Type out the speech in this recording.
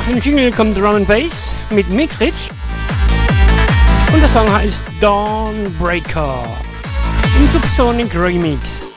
Nach dem Jingle kommt Drum and Bass mit Mitrich und der Song heißt Dawnbreaker im Subsonic Remix.